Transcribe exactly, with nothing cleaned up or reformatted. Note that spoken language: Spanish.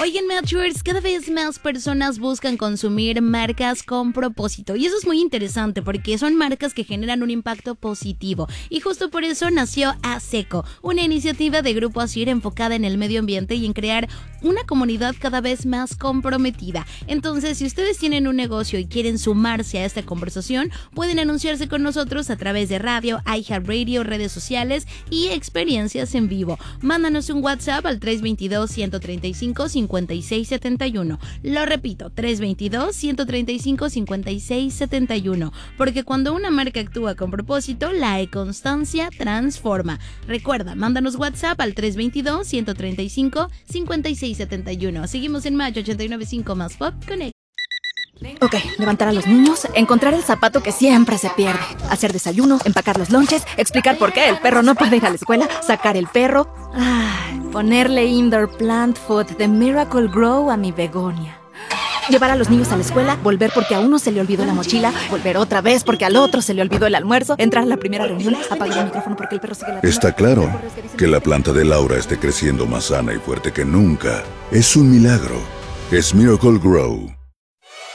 Oigan, Matchers, cada vez más personas buscan consumir marcas con propósito. Y eso es muy interesante porque son marcas que generan un impacto positivo. Y justo por eso nació ASECO, una iniciativa de Grupo Asir enfocada en el medio ambiente y en crear una comunidad cada vez más comprometida. Entonces, si ustedes tienen un negocio y quieren sumarse a esta conversación, pueden anunciarse con nosotros a través de radio, iHeartRadio, redes sociales y experiencias en vivo. Mándanos un WhatsApp al tres dos dos, uno tres cinco, cinco seis siete uno. Lo repito, tres dos dos, uno tres cinco, cinco seis siete uno. Porque cuando una marca actúa con propósito, la e-constancia transforma. Recuerda, mándanos WhatsApp al tres dos dos, uno tres cinco, cinco seis siete uno. Seguimos en Match ochenta y nueve punto cinco más Pop Connect. Ok, levantar a los niños, encontrar el zapato que siempre se pierde, hacer desayuno, empacar los lonches, explicar por qué el perro no puede ir a la escuela, sacar el perro, ay, ponerle indoor plant food de Miracle Grow a mi begonia. Llevar a los niños a la escuela, volver porque a uno se le olvidó la mochila, volver otra vez porque al otro se le olvidó el almuerzo, entrar a la primera reunión, apagar el micrófono porque el perro sigue ladrando. Está claro que la planta de Laura esté creciendo más sana y fuerte que nunca. Es un milagro. Es Miracle Grow.